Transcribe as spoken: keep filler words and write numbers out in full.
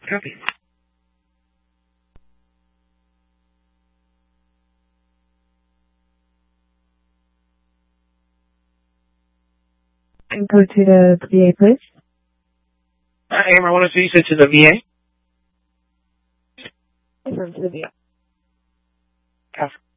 Copy. And go to the V A, please. Uh, Amber, I want to see you sent to the V A. Confirm to the V A. Copy.